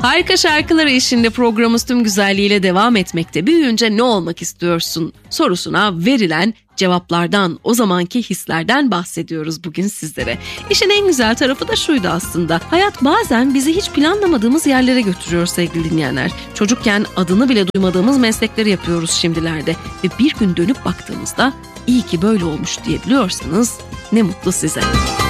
Harika Şarkılar eşliğinde programımız tüm güzelliğiyle devam etmekte. Büyüyünce ne olmak istiyorsun sorusuna verilen cevaplardan, o zamanki hislerden bahsediyoruz bugün sizlere. İşin en güzel tarafı da şuydu aslında. Hayat bazen bizi hiç planlamadığımız yerlere götürüyor sevgili dinleyenler. Çocukken adını bile duymadığımız meslekleri yapıyoruz şimdilerde. Ve bir gün dönüp baktığımızda iyi ki böyle olmuş diyebiliyorsanız ne mutlu size.